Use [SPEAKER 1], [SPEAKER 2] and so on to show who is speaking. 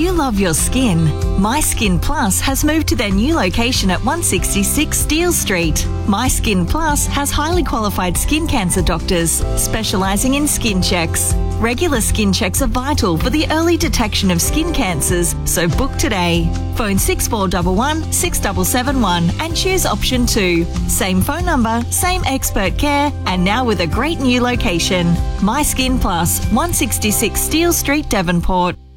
[SPEAKER 1] you love your skin, My Skin Plus has moved to their new location at 166 Steele Street. My Skin Plus has highly qualified skin cancer doctors specialising in skin checks. Regular skin checks are vital for the early detection of skin cancers, so book today. Phone 6411 6771 and choose option 2. Same phone number, same expert care, and now with a great new location. My Skin Plus, 166 Steele Street, Devonport.